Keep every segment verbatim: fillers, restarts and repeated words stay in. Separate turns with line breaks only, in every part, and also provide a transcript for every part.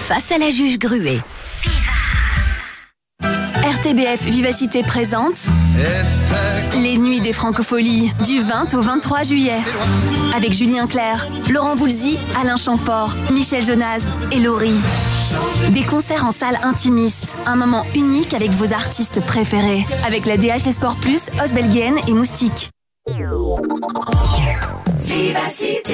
Face à la juge Gruet. R T B F Vivacité présente les Nuits des Francopholies du vingt au vingt-trois juillet. Avec Julien Clerc, Laurent Voulzy, Alain Chamfort, Michel Jonas et Laurie. Des concerts en salle intimiste, un moment unique avec vos artistes préférés. Avec la D H Sport Plus, Osbelgen et Moustique. Vivacité.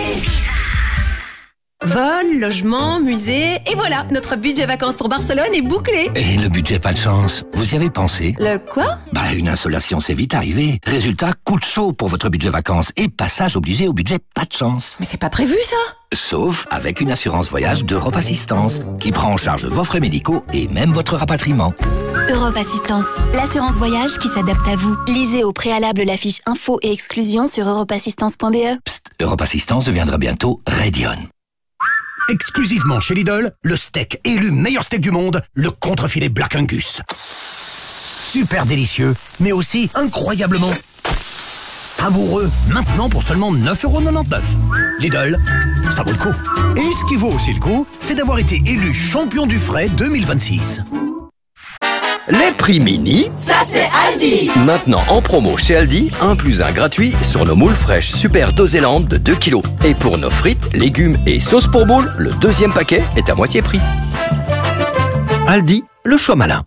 Vol, logement, musée, et voilà, notre budget vacances pour Barcelone est bouclé.
Et le budget pas de chance, vous y avez pensé?
Le quoi?
Bah, une insolation, c'est vite arrivé. Résultat, coup de chaud pour votre budget vacances et passage obligé au budget pas de chance.
Mais c'est pas prévu ça?
Sauf avec une assurance voyage d'Europe Assistance, qui prend en charge vos frais médicaux et même votre rapatriement.
Europe Assistance, l'assurance voyage qui s'adapte à vous. Lisez au préalable la fiche info et exclusion sur europe assistance point b e.
Psst, Europe Assistance deviendra bientôt Radion.
Exclusivement chez Lidl, le steak élu meilleur steak du monde, le contrefilet Black Angus. Super délicieux, mais aussi incroyablement savoureux. Maintenant pour seulement neuf euros quatre-vingt-dix-neuf. Lidl, ça vaut le coup. Et ce qui vaut aussi le coup, c'est d'avoir été élu champion du frais deux mille vingt-six.
Les prix mini,
Ça c'est Aldi.
maintenant en promo chez Aldi, un plus un gratuit sur nos moules fraîches Super Dosélande de deux kilos. Et pour nos frites, légumes et sauces pour moules, le deuxième paquet est à moitié prix. Aldi, le choix malin.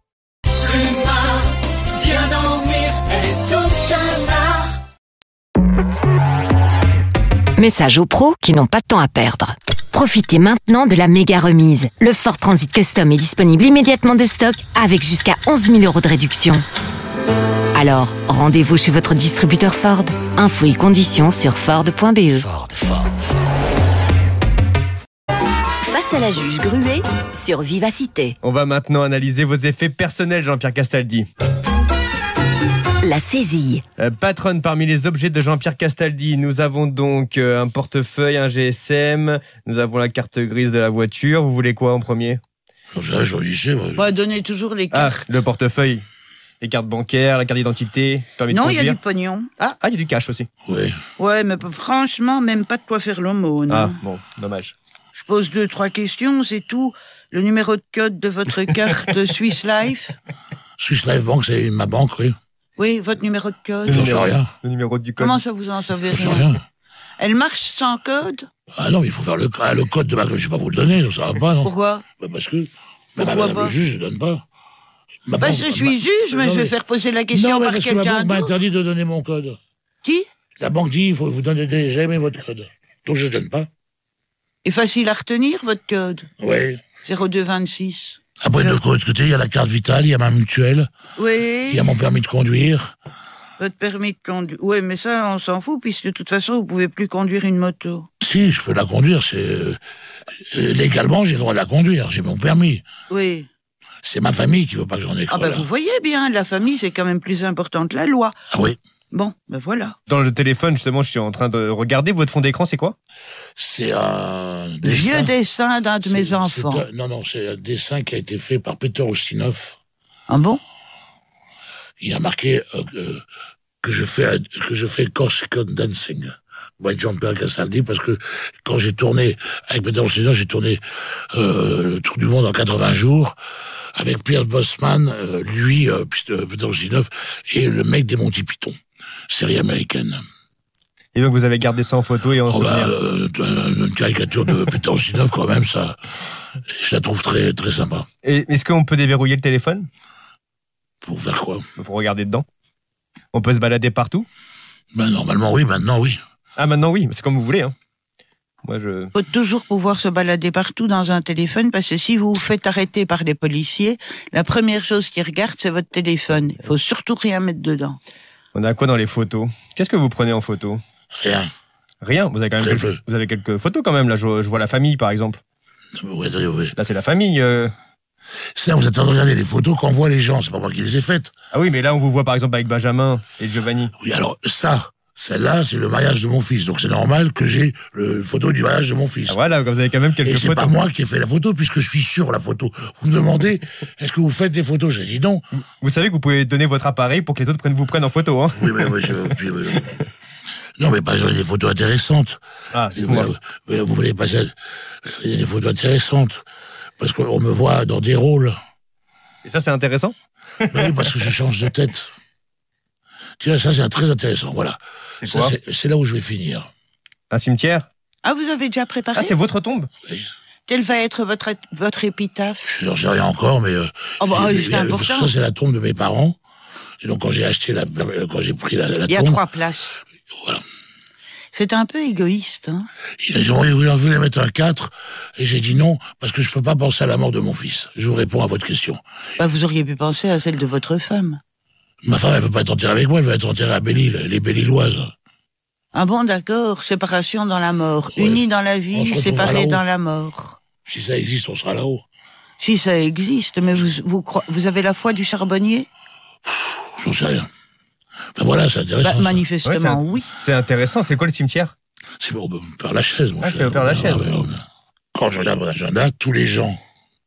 Message aux pros qui n'ont pas de temps à perdre. Profitez maintenant de la méga remise. Le Ford Transit Custom est disponible immédiatement de stock avec jusqu'à onze mille euros de réduction. Alors, rendez-vous chez votre distributeur Ford. Infos et conditions sur ford point b e.
Ford, Ford, Ford.
Face à la juge Gruet sur Vivacité.
On va maintenant analyser vos effets personnels, Jean-Pierre Castaldi.
La saisie.
Euh, patronne, parmi les objets de Jean-Pierre Castaldi, nous avons donc euh, un portefeuille, un G S M, nous avons la carte grise de la voiture. Vous voulez quoi en premier?
Je choisissais, moi.
Bah, donnez toujours les
Ah,
cartes.
le portefeuille. Les cartes bancaires, la carte d'identité, permis
Non,
de
il y a
conduire.
du pognon.
Ah, ah, il y a du cash aussi.
Oui.
Ouais, mais franchement, même pas de quoi faire l'aumône.
Ah,
hein.
bon, dommage.
Je pose deux, trois questions, c'est tout. Le numéro de code de votre carte Swiss Life.
Swiss Life Bank, c'est ma banque, oui.
Oui, votre numéro de code.
J'en sais rien.
Le numéro du code.
Comment ça vous en savez
J'en sais
rien?
rien.
Elle marche sans code?
Ah non, mais il faut faire le, ah, le code de ma... Je vais pas vous le donner, ça va pas, non?
Pourquoi?
Bah, parce que... Bah,
Pourquoi
bah,
pas?
le juge, je donne pas. Ma
Parce
banque-
que je suis
ma-
juge, mais
Non,
je vais
mais-
faire poser la question
Non, mais
par
parce que ma
quelqu'un
banque m'a
d'autre.
interdit de donner mon code.
Qui?
La banque dit, il faut vous donner jamais votre code. Donc je donne pas.
est facile à retenir, votre code.
Oui.
zéro deux vingt-six.
Après, de l'autre côté, il y a la carte vitale, il y a ma mutuelle,
Oui.
il y a mon permis de conduire.
Votre permis de conduire. Oui, mais ça, on s'en fout, puisque de toute façon, vous pouvez plus conduire une moto.
Si, je peux la conduire, c'est... euh, légalement, j'ai le droit de la conduire, j'ai mon permis.
Oui.
C'est ma famille qui veut pas que j'en ai
Ah
trop,
ben,
là.
vous voyez bien, la famille, c'est quand même plus important que la loi.
Ah oui.
Bon, ben voilà.
Dans le téléphone, justement, je suis en train de regarder votre fond d'écran, c'est quoi?
C'est un
Le
dessin.
vieux dessin d'un de mes
C'est-
enfants.
c'est un- Non, non, c'est un dessin qui a été fait par Peter Ustinov.
Ah bon?
Il a marqué euh, que, que je fais que je fais Corsican Dancing. Ouais, Jean-Pierre Castaldi, parce que quand j'ai tourné avec Peter Ustinov, j'ai tourné euh, le Tour du Monde en quatre-vingts jours avec Pierre Bosman, euh, lui, euh, Peter Ustinov, et le mec des Monty Python, série américaine.
Et donc vous avez gardé ça en photo et en
Oh bah,
souvenir.
euh, une caricature de Peter Ustinov, quand même, ça, je la trouve très très sympa.
Et est-ce qu'on peut déverrouiller le téléphone?
Pour faire quoi?
Pour regarder dedans? On peut se balader partout?
Ben normalement oui, maintenant oui.
Ah, maintenant oui, c'est comme vous voulez, hein. Moi, je...
Faut toujours pouvoir se balader partout dans un téléphone, parce que si vous vous faites arrêter par les policiers, la première chose qu'ils regardent, c'est votre téléphone. Il faut surtout rien mettre dedans.
On a quoi dans les photos? Qu'est-ce que vous prenez en photo?
Rien.
Rien. Vous avez quand même
Très
quelques,
peu.
vous avez quelques photos quand même. Là, je, je vois la famille, par exemple.
Oui, oui, oui.
Là, c'est la famille. euh.
Ça, vous êtes en train de regarder les photos qu'envoient les gens, c'est pas moi qui les ai faites.
Ah oui, mais là, on vous voit par exemple avec Benjamin et Giovanni.
Oui, alors ça, celle-là, c'est le mariage de mon fils, donc c'est normal que j'ai le photo du mariage de mon fils.
Ah, voilà, vous avez quand même quelques
Et c'est
photos.
pas moi qui ai fait la photo, puisque je suis sur la photo. Vous me demandez, est-ce que vous faites des photos? J'ai dit non.
Vous savez que vous pouvez donner votre appareil pour que les autres prennent, vous prennent en photo, hein.
Oui, mais oui, je, puis, oui, oui. Non, mais par exemple, des photos intéressantes.
Ah,
Vous,
dites-moi.
vous, vous voulez passer, il y a des photos intéressantes. Parce qu'on me voit dans des rôles.
Et ça, c'est intéressant?
Ben oui, parce que je change de tête. Tiens, ça, c'est très intéressant, voilà.
C'est quoi?
C'est là où je vais finir.
Un cimetière?
Ah, vous avez déjà préparé?
Ah, c'est votre tombe?
Oui.
Quelle va être votre, votre épitaphe?
Je n'en sais rien encore, mais... Euh,
oh bah, c'est important.
Ça, c'est la tombe de mes parents. Et donc, quand j'ai acheté la... Quand j'ai pris la, la tombe...
Il y a trois places.
Voilà.
C'est un peu égoïste, hein?
Ils ont voulu mettre un quatre, et j'ai dit non, parce que je peux pas penser à la mort de mon fils. Je vous réponds à votre question.
Bah, vous auriez pu penser à celle de votre femme.
Ma femme, elle veut pas être enterrée avec moi, elle veut être enterrée à Belle-Île, les Belle-Îloises.
Ah bon, d'accord. Séparation dans la mort. Ouais. Unis dans la vie, séparés dans la mort.
Si ça existe, on sera là-haut.
Si ça existe, mais vous, vous, vous avez la foi du charbonnier?
J'en sais rien. Enfin voilà, c'est intéressant.
Bah, manifestement,
ouais,
oui.
C'est intéressant. C'est quoi le cimetière?
C'est au Père Lachaise, mon
ah,
cher.
C'est au Père Lachaise.
Quand je regarde mon agenda, tous les gens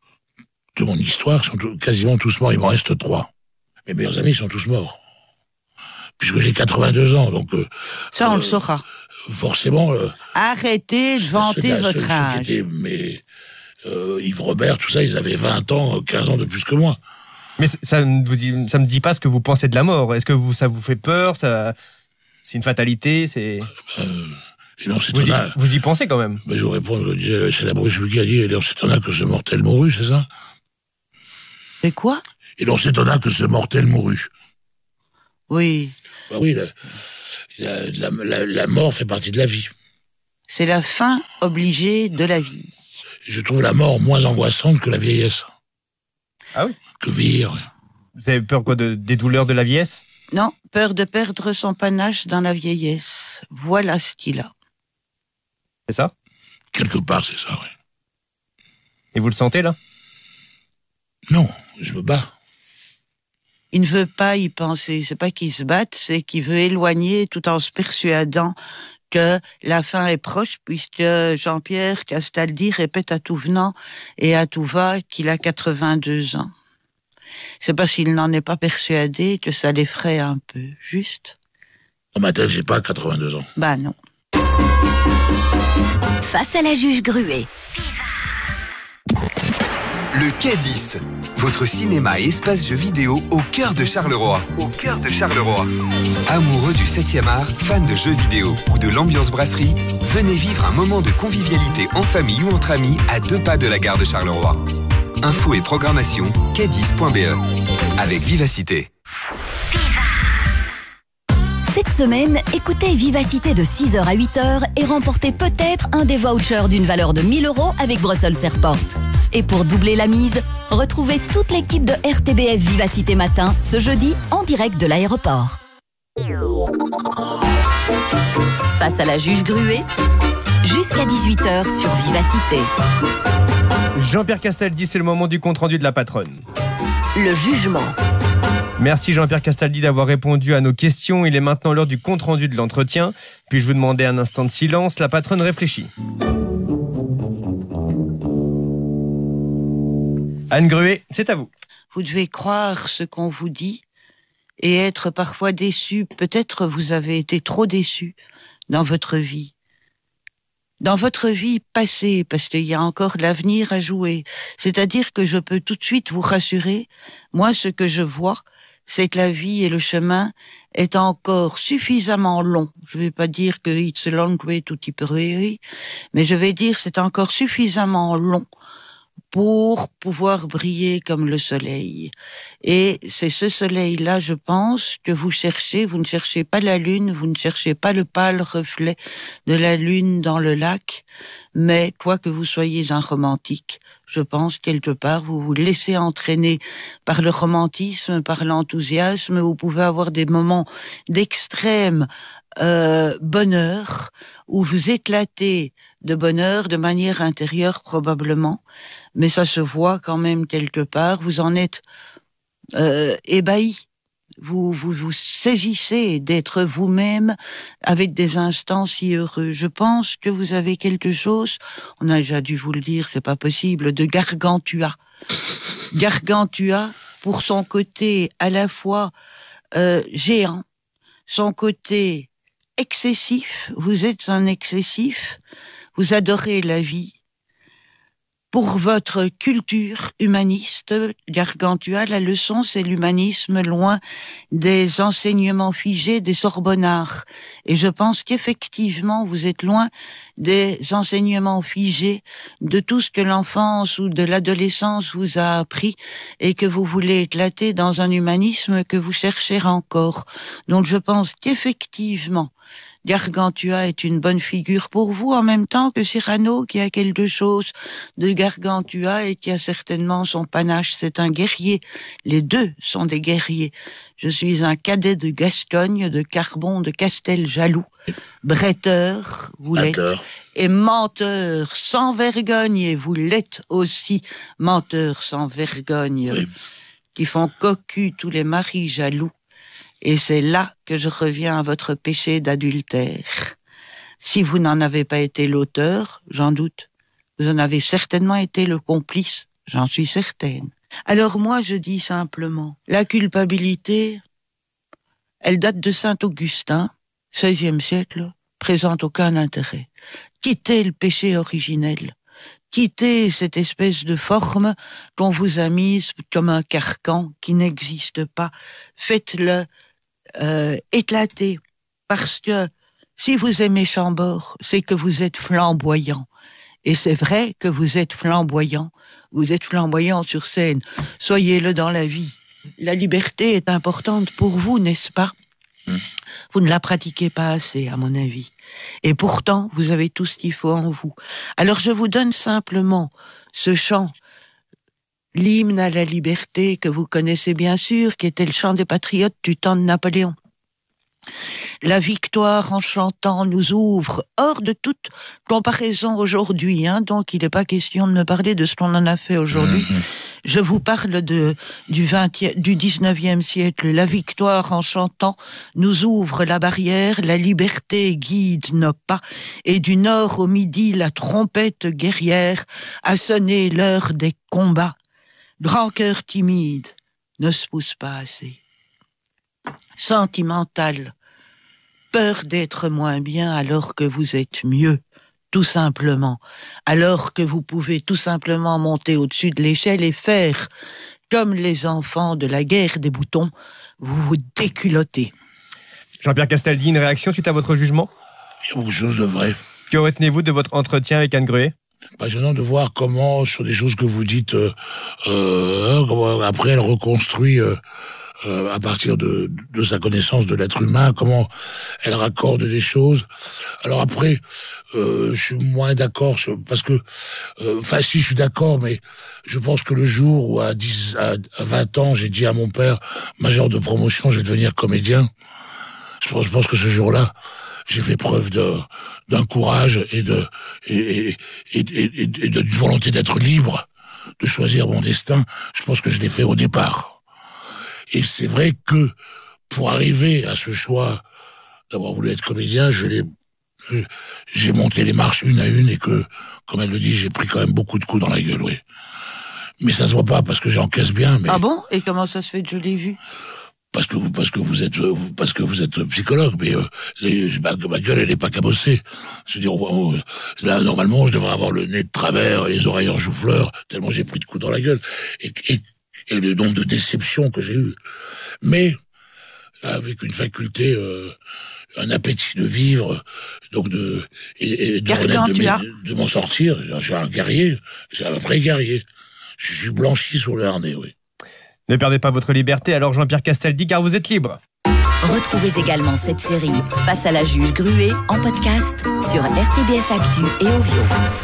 de mon histoire sont tout, quasiment tous morts. Il m'en reste trois. Mes meilleurs amis sont tous morts. Puisque j'ai quatre-vingt-deux ans, donc... Euh,
Ça, on
euh,
le saura.
Forcément... Euh,
Arrêtez de vanter
ceux,
votre
ceux,
âge.
Ceux mais, euh, Yves Robert, tout ça, ils avaient vingt ans, quinze ans de plus que moi.
Mais ça ne vous dit, ça me dit pas ce que vous pensez de la mort. Est-ce que vous, ça vous fait peur? Ça, c'est une fatalité? C'est...
Euh, non, c'est
vous, y,
un...
vous y pensez quand même?
Mais je vous réponds, je disais, c'est la Bruce qui a dit, et l'on s'étonna que ce mortel mourut, c'est ça?
C'est quoi?
Et l'on s'étonna que ce mortel mourut.
Oui.
Bah oui, la, la, la, la, la mort fait partie de la vie.
C'est la fin obligée de la vie.
Je trouve la mort moins angoissante que la vieillesse.
Ah oui?
Que vieillir.
Vous avez peur quoi, de, des douleurs de la vieillesse?
Non, peur de perdre son panache dans la vieillesse. Voilà ce qu'il a.
C'est ça?
Quelque part, c'est ça, oui.
Et vous le sentez, là?
Non, je me bats.
Il ne veut pas y penser. C'est pas qu'il se batte, c'est qu'il veut éloigner tout en se persuadant que la fin est proche, puisque Jean-Pierre Castaldi répète à tout venant et à tout va qu'il a quatre-vingt-deux ans. C'est parce qu'il n'en est pas persuadé que ça l'effraie un peu, juste.
Dans ma tête, j'ai pas quatre-vingt-deux ans.
Bah non.
Face à la juge Gruet.
Le Quai dix, votre cinéma et espace jeux vidéo au cœur de Charleroi. Au cœur de Charleroi. Amoureux du septième art, fan de jeux vidéo ou de l'ambiance brasserie, venez vivre un moment de convivialité en famille ou entre amis à deux pas de la gare de Charleroi. Infos et programmation, quai dix point b e. Avec Vivacité.
Cette semaine, écoutez Vivacité de six heures à huit heures et remportez peut-être un des vouchers d'une valeur de mille euros avec Brussels Airport. Et pour doubler la mise, retrouvez toute l'équipe de R T B F Vivacité Matin ce jeudi en direct de l'aéroport. Face à la juge Gruet, jusqu'à dix-huit heures sur Vivacité.
Jean-Pierre Castaldi, c'est le moment du compte-rendu de la patronne.
Le jugement.
Merci Jean-Pierre Castaldi d'avoir répondu à nos questions. Il est maintenant l'heure du compte-rendu de l'entretien. Puis-je vous demander un instant de silence? La patronne réfléchit. Anne Gruet, c'est à vous.
Vous devez croire ce qu'on vous dit et être parfois déçu. Peut-être vous avez été trop déçu dans votre vie. Dans votre vie passée, parce qu'il y a encore de l'avenir à jouer. C'est-à-dire que je peux tout de suite vous rassurer. Moi, ce que je vois, c'est que la vie et le chemin est encore suffisamment long. Je vais pas dire que it's a long way to Tipperary, mais je vais dire c'est encore suffisamment long pour pouvoir briller comme le soleil. Et c'est ce soleil-là, je pense, que vous cherchez. Vous ne cherchez pas la lune, vous ne cherchez pas le pâle reflet de la lune dans le lac, mais quoi que vous soyez un romantique, je pense quelque part vous vous laissez entraîner par le romantisme, par l'enthousiasme. Vous pouvez avoir des moments d'extrême euh, bonheur où vous éclatez de bonheur de manière intérieure probablement, mais ça se voit quand même quelque part. Vous en êtes euh, ébahi. Vous, vous vous saisissez d'être vous-même avec des instants si heureux. Je pense que vous avez quelque chose, on a déjà dû vous le dire, c'est pas possible, de Gargantua. Gargantua, pour son côté à la fois euh, géant, son côté excessif, vous êtes un excessif, vous adorez la vie, Pour votre culture humaniste, Gargantua, la leçon, c'est l'humanisme loin des enseignements figés des Sorbonnards. Et je pense qu'effectivement, vous êtes loin des enseignements figés de tout ce que l'enfance ou de l'adolescence vous a appris et que vous voulez éclater dans un humanisme que vous cherchez encore. Donc je pense qu'effectivement, Gargantua est une bonne figure pour vous, en même temps que Cyrano, qui a quelque chose de Gargantua et qui a certainement son panache. C'est un guerrier. Les deux sont des guerriers. Je suis un cadet de Gascogne, de Carbon, de Casteljaloux, bretteur, vous l'êtes, et menteur sans vergogne, et vous l'êtes aussi, menteur sans vergogne, oui, qui font cocu tous les maris jaloux. Et c'est là que je reviens à votre péché d'adultère. Si vous n'en avez pas été l'auteur, j'en doute, vous en avez certainement été le complice, j'en suis certaine. Alors moi, je dis simplement, la culpabilité, elle date de Saint-Augustin, seizième siècle, présente aucun intérêt. Quittez le péché originel. Quittez cette espèce de forme qu'on vous a mise comme un carcan qui n'existe pas. Faites-le Euh, éclaté, parce que si vous aimez Chambord, c'est que vous êtes flamboyant. Et c'est vrai que vous êtes flamboyant. Vous êtes flamboyant sur scène. Soyez-le dans la vie. La liberté est importante pour vous, n'est-ce pas? Mmh. Vous ne la pratiquez pas assez, à mon avis. Et pourtant, vous avez tout ce qu'il faut en vous. Alors je vous donne simplement ce chant, l'hymne à la liberté que vous connaissez bien sûr, qui était le chant des patriotes du temps de Napoléon. La victoire en chantant nous ouvre hors de toute comparaison aujourd'hui, hein, donc il n'est pas question de me parler de ce qu'on en a fait aujourd'hui. Mmh. Je vous parle de, du, vingtième, du dix-neuvième siècle. La victoire en chantant nous ouvre la barrière, la liberté guide nos pas, et du nord au midi, la trompette guerrière a sonné l'heure des combats. Grand cœur timide ne se pousse pas assez. Sentimental, peur d'être moins bien alors que vous êtes mieux, tout simplement. Alors que vous pouvez tout simplement monter au-dessus de l'échelle et faire, comme les enfants de la guerre des boutons, vous vous déculottez.
Jean-Pierre Castaldi, une réaction suite à votre jugement?
Il y a beaucoup de choses de vrai.
Que retenez-vous de votre entretien avec Anne Gruet?
Passionnant de voir comment, sur des choses que vous dites, euh, euh, après elle reconstruit euh, euh, à partir de, de sa connaissance de l'être humain, comment elle raccorde des choses. Alors après, euh, je suis moins d'accord, parce que, enfin euh, si, je suis d'accord, mais je pense que le jour où à dix, à vingt ans, j'ai dit à mon père, major de promotion, je vais devenir comédien, je pense, je pense que ce jour-là, j'ai fait preuve de d'un courage et de et, et, et, et, et d'une volonté d'être libre, de choisir mon destin. Je pense que je l'ai fait au départ. Et c'est vrai que pour arriver à ce choix d'avoir voulu être comédien, je l'ai j'ai monté les marches une à une et que, comme elle le dit, j'ai pris quand même beaucoup de coups dans la gueule, oui. Mais ça se voit pas parce que j'encaisse bien. Mais...
Ah bon? Et comment ça se fait que je l'ai vu?
Parce que vous, parce que vous êtes, parce que vous êtes psychologue, mais euh, les, ma, ma gueule, elle est pas cabossée. Je veux dire, on, on, là, normalement, je devrais avoir le nez de travers, les oreilles en chou-fleur, tellement j'ai pris de coups dans la gueule, et, et, et le nombre de déceptions que j'ai eu. Mais avec une faculté, euh, un appétit de vivre, donc de et, et de, de, de, de m'en sortir. Je suis un guerrier, c'est un vrai guerrier. Je suis blanchi sur le harnais, oui.
Ne perdez pas votre liberté, alors Jean-Pierre Castaldi, car vous êtes libre.
Retrouvez également cette série Face à la juge Gruet en podcast sur R T B F Actu et Ovio.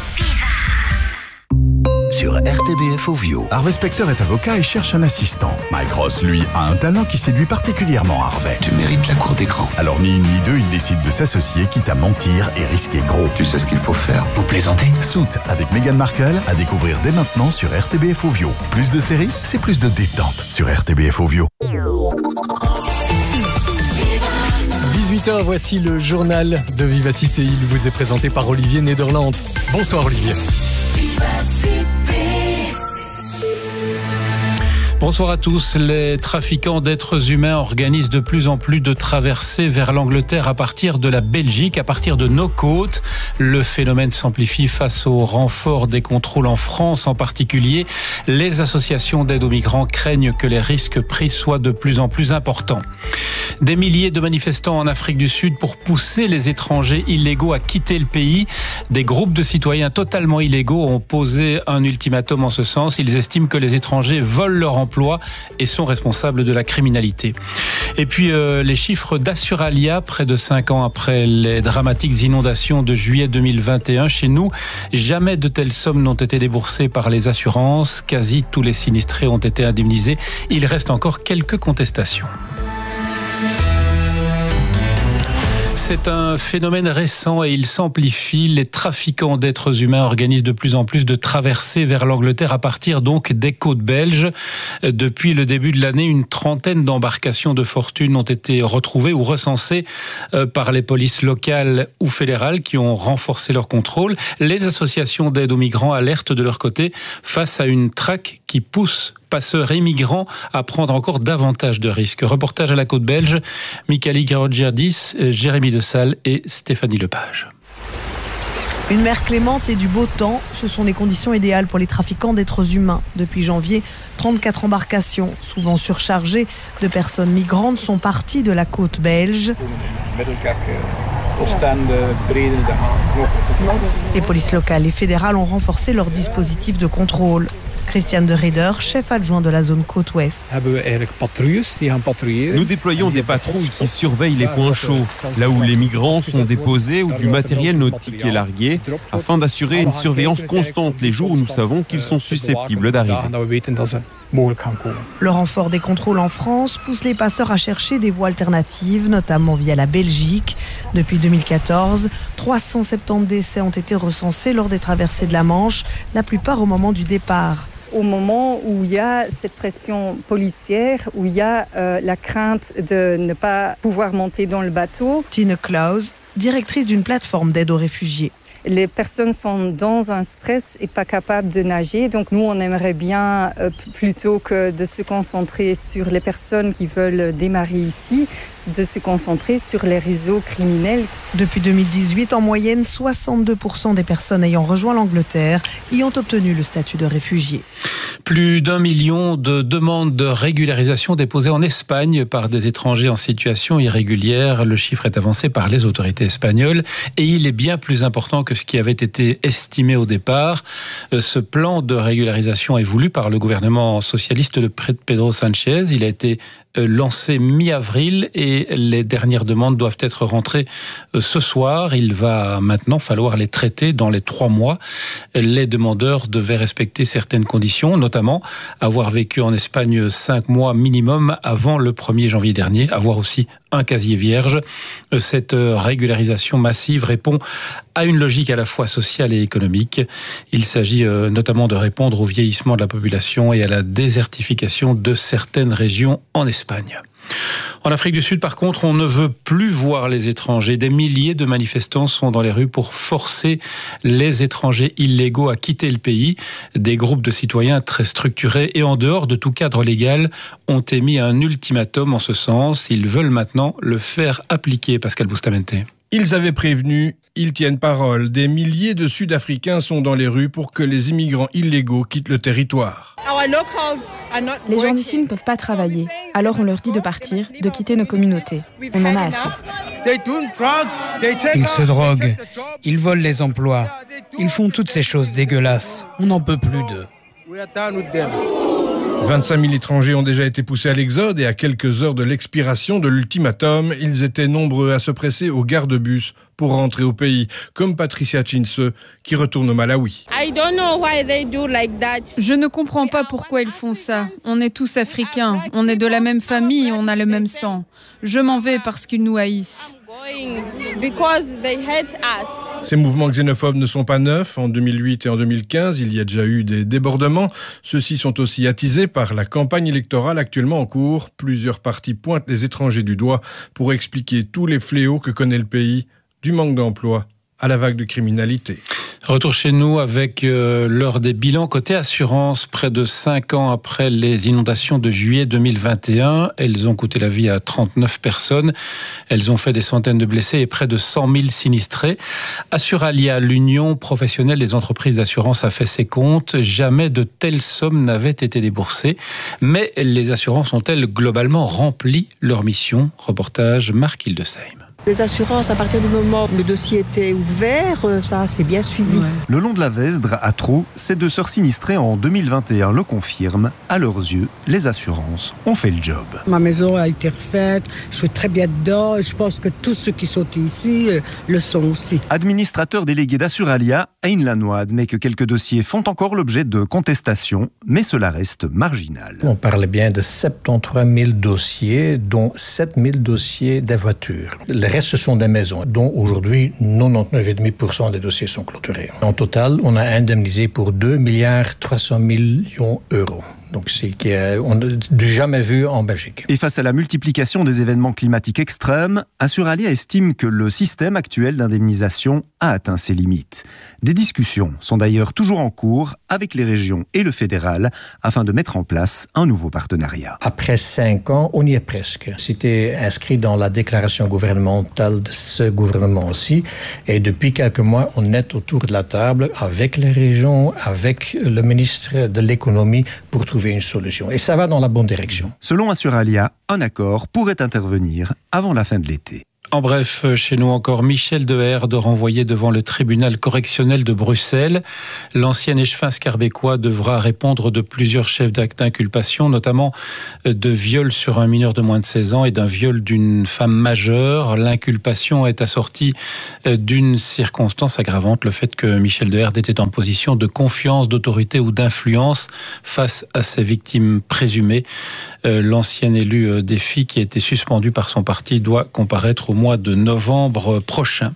Sur R T B F Ovio. Harvey Specter est avocat et cherche un assistant. Mike Ross, lui, a un talent qui séduit particulièrement Harvey.
Tu mérites la cour d'écran.
Alors ni une ni deux, ils décident de s'associer, quitte à mentir et risquer gros.
Tu sais ce qu'il faut faire. Vous plaisantez?
Suit avec Meghan Markle à découvrir dès maintenant sur R T B F Ovio. Plus de séries, c'est plus de détente sur R T B F Ovio.
dix-huit heures, voici le journal de Vivacité. Il vous est présenté par Olivier Nederland. Bonsoir Olivier.
Bonsoir à tous. Les trafiquants d'êtres humains organisent de plus en plus de traversées vers l'Angleterre à partir de la Belgique, à partir de nos côtes. Le phénomène s'amplifie face au renfort des contrôles en France en particulier. Les associations d'aide aux migrants craignent que les risques pris soient de plus en plus importants. Des milliers de manifestants en Afrique du Sud pour pousser les étrangers illégaux à quitter le pays. Des groupes de citoyens totalement illégaux ont posé un ultimatum en ce sens. Ils estiment que les étrangers volent leur emploi et sont responsables de la criminalité. Et puis euh, les chiffres d'Assuralia, près de cinq ans après les dramatiques inondations de juillet deux mille vingt et un chez nous, jamais de telles sommes n'ont été déboursées par les assurances. Quasi tous les sinistrés ont été indemnisés. Il reste encore quelques contestations. C'est un phénomène récent et il s'amplifie. Les trafiquants d'êtres humains organisent de plus en plus de traversées vers l'Angleterre à partir donc des côtes belges. Depuis le début de l'année, une trentaine d'embarcations de fortune ont été retrouvées ou recensées par les polices locales ou fédérales qui ont renforcé leur contrôle. Les associations d'aide aux migrants alertent de leur côté face à une traque qui pousse passeurs et migrants à prendre encore davantage de risques. Reportage à la côte belge, Mikali Garogiardis, Jérémy Dessal et Stéphanie Lepage.
Une mer clémente et du beau temps, ce sont les conditions idéales pour les trafiquants d'êtres humains. Depuis janvier, trente-quatre embarcations, souvent surchargées de personnes migrantes, sont parties de la côte belge. Les polices locales et fédérales ont renforcé leur dispositif de contrôle. Christian de Reder, chef adjoint de la zone côte ouest.
Nous déployons des patrouilles qui surveillent les points chauds, là où les migrants sont déposés ou du matériel nautique est largué, afin d'assurer une surveillance constante les jours où nous savons qu'ils sont susceptibles d'arriver.
Le renfort des contrôles en France pousse les passeurs à chercher des voies alternatives, notamment via la Belgique. Depuis deux mille quatorze, trois cent soixante-dix décès ont été recensés lors des traversées de la Manche, la plupart au moment du départ.
Au moment où il y a cette pression policière, où il y a euh, la crainte de ne pas pouvoir monter dans le bateau.
Tine Klaus, directrice d'une plateforme d'aide aux réfugiés.
Les personnes sont dans un stress et pas capables de nager. Donc nous, on aimerait bien, euh, plutôt que de se concentrer sur les personnes qui veulent démarrer ici, de se concentrer sur les réseaux criminels.
Depuis deux mille dix-huit, en moyenne, soixante-deux pour cent des personnes ayant rejoint l'Angleterre y ont obtenu le statut de réfugié.
Plus d'un million de demandes de régularisation déposées en Espagne par des étrangers en situation irrégulière. Le chiffre est avancé par les autorités espagnoles et il est bien plus important que ce qui avait été estimé au départ. Ce plan de régularisation est voulu par le gouvernement socialiste de Pedro Sánchez. Il a été lancé mi-avril et les dernières demandes doivent être rentrées ce soir. Il va maintenant falloir les traiter dans les trois mois. Les demandeurs devaient respecter certaines conditions, notamment avoir vécu en Espagne cinq mois minimum avant le premier janvier dernier, avoir aussi un casier vierge. Cette régularisation massive répond à une logique à la fois sociale et économique. Il s'agit notamment de répondre au vieillissement de la population et à la désertification de certaines régions en Espagne. En Afrique du Sud, par contre, on ne veut plus voir les étrangers. Des milliers de manifestants sont dans les rues pour forcer les étrangers illégaux à quitter le pays. Des groupes de citoyens très structurés et en dehors de tout cadre légal ont émis un ultimatum en ce sens. Ils veulent maintenant le faire appliquer, Pascal Bustamante.
Ils avaient prévenu, ils tiennent parole. Des milliers de Sud-Africains sont dans les rues pour que les immigrants illégaux quittent le territoire.
Les gens d'ici ne peuvent pas travailler, alors on leur dit de partir, de quitter nos communautés. On en a assez.
Ils se droguent, ils volent les emplois, ils font toutes ces choses dégueulasses. On n'en peut plus d'eux.
vingt-cinq mille étrangers ont déjà été poussés à l'exode et à quelques heures de l'expiration de l'ultimatum, ils étaient nombreux à se presser aux gares de bus pour rentrer au pays, comme Patricia Chinse, qui retourne au Malawi.
Je ne comprends pas pourquoi ils font ça. On est tous africains, on est de la même famille, on a le même sang. Je m'en vais parce qu'ils nous haïssent.
Ces mouvements xénophobes ne sont pas neufs. En deux mille huit et en deux mille quinze, il y a déjà eu des débordements. Ceux-ci sont aussi attisés par la campagne électorale actuellement en cours. Plusieurs partis pointent les étrangers du doigt pour expliquer tous les fléaux que connaît le pays, du manque d'emploi à la vague de criminalité.
Retour chez nous avec euh, l'heure des bilans. Côté assurance, près de cinq ans après les inondations de juillet deux mille vingt et un, elles ont coûté la vie à trente-neuf personnes. Elles ont fait des centaines de blessés et près de cent mille sinistrés. Assuralia, l'union professionnelle des entreprises d'assurance, a fait ses comptes. Jamais de telles sommes n'avaient été déboursées. Mais les assurances ont-elles globalement rempli leur mission? Reportage Marc Hildesheim.
Les assurances, à partir du moment où le dossier était ouvert, ça c'est bien suivi. Ouais.
Le long de la Vesdre, à Trou, ces deux sœurs sinistrées en deux mille vingt et un le confirment. À leurs yeux, les assurances ont fait le job.
Ma maison a été refaite, je suis très bien dedans et je pense que tous ceux qui sont ici le sont aussi.
Administrateur délégué d'Assuralia, Aine Lannoy admet que quelques dossiers font encore l'objet de contestations, mais cela reste marginal.
On parle bien de soixante-treize mille dossiers, dont sept mille dossiers des voitures. Le reste, ce sont des maisons, dont aujourd'hui quatre-vingt-dix-neuf virgule cinq pour cent des dossiers sont clôturés. En total, on a indemnisé pour deux milliards trois cents millions d'euros. Donc c'est qu'on n'a jamais vu en Belgique.
Et face à la multiplication des événements climatiques extrêmes, Assuralia estime que le système actuel d'indemnisation a atteint ses limites. Des discussions sont d'ailleurs toujours en cours avec les régions et le fédéral afin de mettre en place un nouveau partenariat.
Après cinq ans, on y est presque. C'était inscrit dans la déclaration gouvernementale de ce gouvernement aussi. Et depuis quelques mois, on est autour de la table avec les régions, avec le ministre de l'économie pour trouver une solution. Et ça va dans la bonne direction.
Selon Assuralia, un accord pourrait intervenir avant la fin de l'été.
En bref, chez nous encore, Michel Deherde renvoyé devant le tribunal correctionnel de Bruxelles. L'ancien échevin scarbécois devra répondre de plusieurs chefs d'actes d'inculpation, notamment de viol sur un mineur de moins de seize ans et d'un viol d'une femme majeure. L'inculpation est assortie d'une circonstance aggravante, le fait que Michel Deherde était en position de confiance, d'autorité ou d'influence face à ses victimes présumées. L'ancien élu des filles qui a été suspendu par son parti doit comparaître au mois de novembre prochain.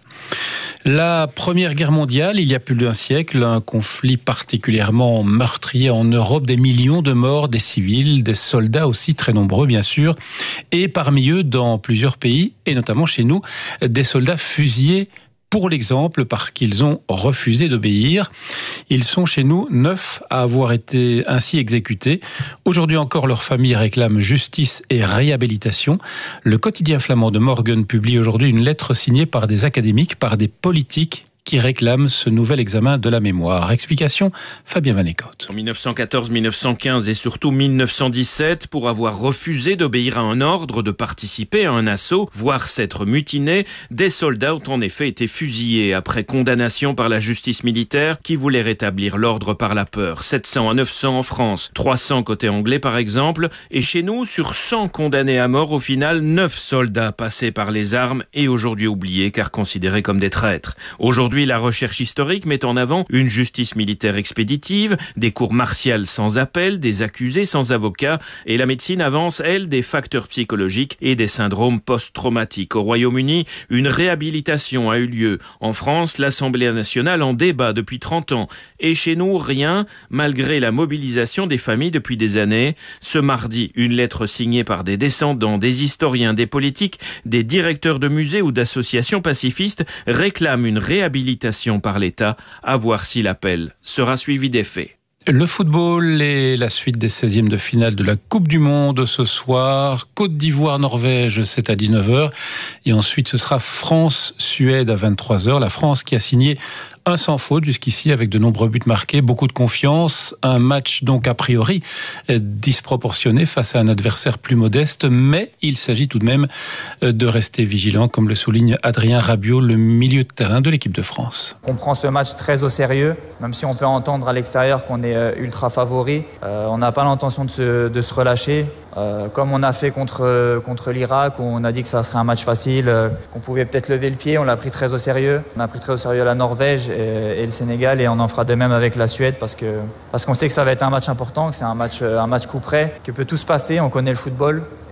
La Première Guerre mondiale, il y a plus d'un siècle, un conflit particulièrement meurtrier en Europe, des millions de morts, des civils, des soldats aussi très nombreux bien sûr, et parmi eux dans plusieurs pays, et notamment chez nous, des soldats fusillés pour l'exemple, parce qu'ils ont refusé d'obéir. Ils sont chez nous neuf à avoir été ainsi exécutés. Aujourd'hui encore, leurs familles réclament justice et réhabilitation. Le quotidien flamand de Morgen publie aujourd'hui une lettre signée par des académiques, par des politiques qui réclament ce nouvel examen de la mémoire. Explication, Fabien Vanécote.
En mille neuf cent quatorze, mille neuf cent quinze et surtout mille neuf cent dix-sept, pour avoir refusé d'obéir à un ordre, de participer à un assaut, voire s'être mutiné, des soldats ont en effet été fusillés après condamnation par la justice militaire qui voulait rétablir l'ordre par la peur. sept cents à neuf cents en France, trois cents côté anglais par exemple, et chez nous, sur cent condamnés à mort, au final, neuf soldats passés par les armes et aujourd'hui oubliés car considérés comme des traîtres. Aujourd'hui, la recherche historique met en avant une justice militaire expéditive, des cours martiales sans appel, des accusés sans avocat, et la médecine avance, elle, des facteurs psychologiques et des syndromes post-traumatiques. Au Royaume-Uni, une réhabilitation a eu lieu. En France, l'Assemblée nationale en débat depuis trente ans. Et chez nous, rien, malgré la mobilisation des familles depuis des années. Ce mardi, une lettre signée par des descendants, des historiens, des politiques, des directeurs de musées ou d'associations pacifistes réclame une réhabilitation par l'État, à voir si l'appel sera suivi des faits.
Le football et la suite des seizièmes de finale de la Coupe du Monde ce soir. Côte d'Ivoire-Norvège, c'est à dix-neuf heures. Et ensuite, ce sera France-Suède à vingt-trois heures. La France qui a signé un sans faute jusqu'ici avec de nombreux buts marqués, beaucoup de confiance. Un match donc a priori disproportionné face à un adversaire plus modeste, mais il s'agit tout de même de rester vigilant, comme le souligne Adrien Rabiot, le milieu de terrain de l'équipe de France.
On prend ce match très au sérieux, même si on peut entendre à l'extérieur qu'on est ultra favori. Euh, on n'a pas l'intention de se, de se relâcher. Euh, comme on a fait contre, contre l'Irak, où on a dit que ça serait un match facile, euh, qu'on pouvait peut-être lever le pied, on l'a pris très au sérieux. On a pris très au sérieux la Norvège et, et le Sénégal, et on en fera de même avec la Suède, parce, que, parce qu'on sait que ça va être un match important, que c'est un match, un match coup près, que peut tout se passer, on connaît le football.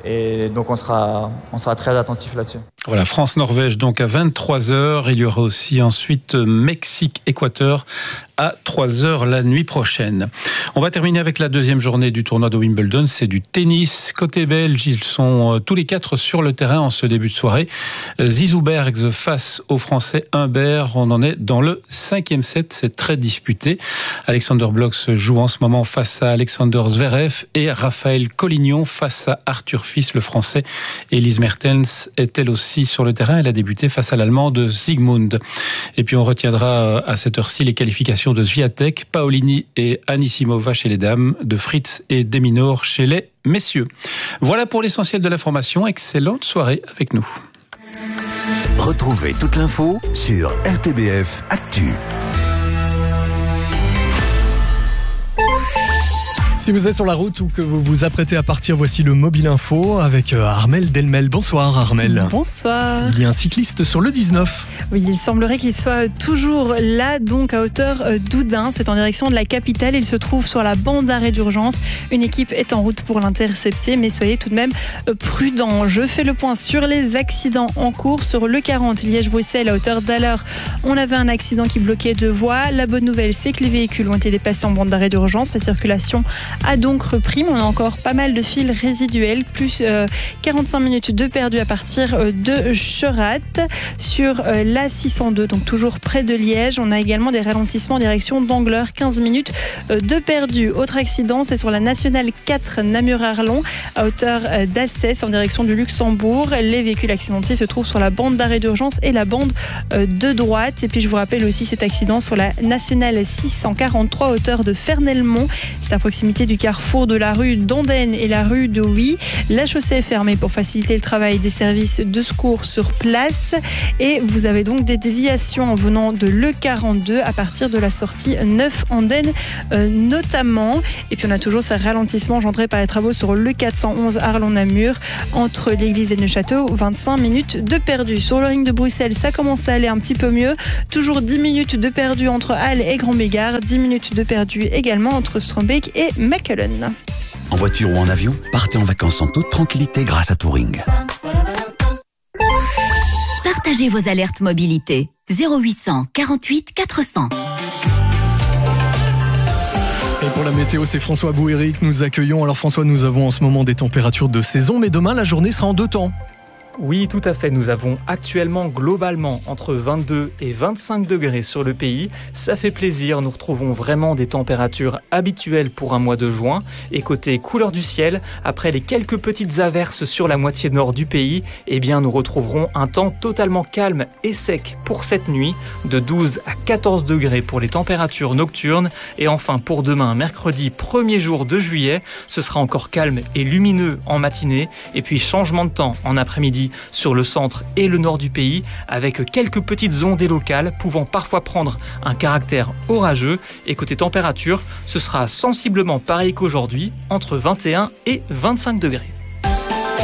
Et donc on sera, on sera très attentif là-dessus.
Voilà, France-Norvège donc à vingt-trois heures. Il y aura aussi ensuite Mexique-Équateur à trois heures la nuit prochaine. On va terminer avec la deuxième journée du tournoi de Wimbledon. C'est du tennis. Côté belge, ils sont tous les quatre sur le terrain en ce début de soirée. Zizou Bergs face au Français Humbert. On en est dans le cinquième set. C'est très disputé. Alexander Blocks joue en ce moment face à Alexander Zverev et Raphaël Collignon face à Arthur Fils, le Français. Elise Mertens est elle aussi sur le terrain. Elle a débuté face à l'Allemande Sigmund. Et puis on retiendra à cette heure-ci les qualifications de Swiatek, Paolini et Anisimova chez les dames, de Fritz et Deminor chez les messieurs. Voilà pour l'essentiel de l'information. Excellente soirée avec nous.
Retrouvez toute l'info sur R T B F Actu.
Si vous êtes sur la route ou que vous vous apprêtez à partir, voici le Mobile Info avec Armelle Delmel. Bonsoir Armelle.
Bonsoir.
Il y a un cycliste sur le dix-neuf.
Oui, il semblerait qu'il soit toujours là, donc à hauteur d'Oudin. C'est en direction de la capitale. Il se trouve sur la bande d'arrêt d'urgence. Une équipe est en route pour l'intercepter, mais soyez tout de même prudents. Je fais le point sur les accidents en cours. Sur le quarante, Liège-Bruxelles, à hauteur d'Alleur, on avait un accident qui bloquait deux voies. La bonne nouvelle, c'est que les véhicules ont été déplacés en bande d'arrêt d'urgence. La circulation a donc repris, mais on a encore pas mal de fils résiduels, plus euh, quarante-cinq minutes de perdu à partir de Cherat. Sur euh, l'A six cent deux, donc toujours près de Liège, on a également des ralentissements en direction d'Angleur, quinze minutes euh, de perdu. Autre accident, c'est sur la nationale quatre Namur-Arlon, à hauteur euh, d'Assès, en direction du Luxembourg. Les véhicules accidentés se trouvent sur la bande d'arrêt d'urgence et la bande euh, de droite. Et puis je vous rappelle aussi cet accident sur la nationale six cent quarante-trois, à hauteur de Fernelmont. C'est à proximité du carrefour de la rue d'Andenne et la rue de Huy. La chaussée est fermée pour faciliter le travail des services de secours sur place. Et vous avez donc des déviations en venant de l'E quarante-deux à partir de la sortie neuf Andenne euh, notamment. Et puis on a toujours ce ralentissement engendré par les travaux sur l'E quatre cent onze Arlon-Namur entre l'église et Neuchâteau. vingt-cinq minutes de perdu. Sur le ring de Bruxelles, ça commence à aller un petit peu mieux. Toujours dix minutes de perdu entre Halle et Grand-Bégard. dix minutes de perdu également entre Strombeek et Mechelen.
En voiture ou en avion, partez en vacances en toute tranquillité grâce à Touring.
Partagez vos alertes mobilité. zéro huit cent quarante-huit quatre cents.
Et pour la météo, c'est François Bouhéric que nous accueillons. Alors François, nous avons en ce moment des températures de saison, mais demain, la journée sera en deux temps.
Oui, tout à fait. Nous avons actuellement globalement entre vingt-deux et vingt-cinq degrés sur le pays. Ça fait plaisir. Nous retrouvons vraiment des températures habituelles pour un mois de juin. Et côté couleur du ciel, après les quelques petites averses sur la moitié nord du pays, eh bien, nous retrouverons un temps totalement calme et sec pour cette nuit, de douze à quatorze degrés pour les températures nocturnes. Et enfin, pour demain, mercredi premier jour de juillet, ce sera encore calme et lumineux en matinée. Et puis, changement de temps en après-midi sur le centre et le nord du pays, avec quelques petites ondées locales pouvant parfois prendre un caractère orageux. Et côté température, ce sera sensiblement pareil qu'aujourd'hui, entre vingt et un et vingt-cinq degrés.